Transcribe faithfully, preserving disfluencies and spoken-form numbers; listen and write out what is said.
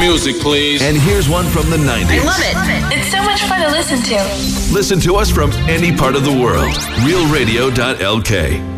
music, please. And here's one from the nineties. I love it. It's so much fun to listen to. Listen to us from any part of the world. real radio dot l k.